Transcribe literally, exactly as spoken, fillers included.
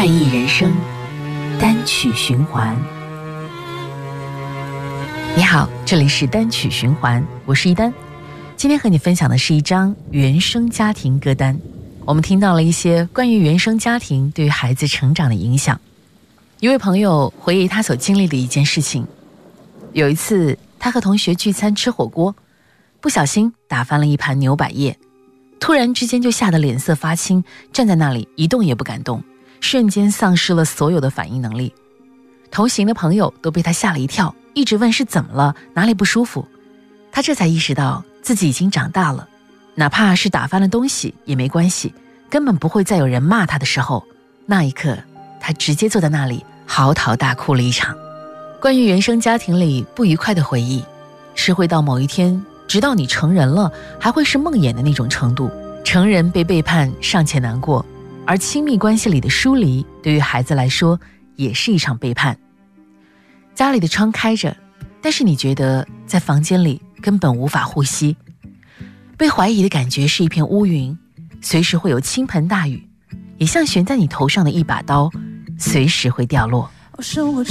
怪异人生单曲循环。你好，这里是单曲循环，我是一丹。今天和你分享的是一张原生家庭歌单。我们听到了一些关于原生家庭对于孩子成长的影响。一位朋友回忆他所经历的一件事情，有一次他和同学聚餐吃火锅，不小心打翻了一盘牛百叶，突然之间就吓得脸色发青，站在那里一动也不敢动，瞬间丧失了所有的反应能力。同行的朋友都被他吓了一跳，一直问是怎么了，哪里不舒服。他这才意识到自己已经长大了，哪怕是打翻了东西也没关系，根本不会再有人骂他的时候，那一刻他直接坐在那里嚎啕大哭了一场。关于原生家庭里不愉快的回忆，是会到某一天，直到你成人了还会是梦魇的那种程度。成人被背叛尚且难过，而亲密关系里的疏离对于孩子来说也是一场背叛。家里的窗开着，但是你觉得在房间里根本无法呼吸，被怀疑的感觉是一片乌云，随时会有倾盆大雨，也像悬在你头上的一把刀，随时会掉落。 生活